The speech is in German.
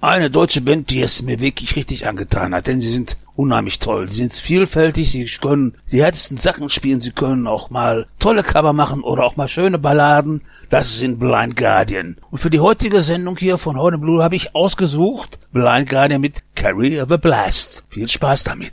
Eine deutsche Band, die es mir wirklich richtig angetan hat, denn sie sind unheimlich toll. Sie sind vielfältig, sie können die härtesten Sachen spielen, sie können auch mal tolle Cover machen oder auch mal schöne Balladen. Das sind Blind Guardian. Und für die heutige Sendung hier von Horn & Blue habe ich ausgesucht Blind Guardian mit Carry the Blast. Viel Spaß damit.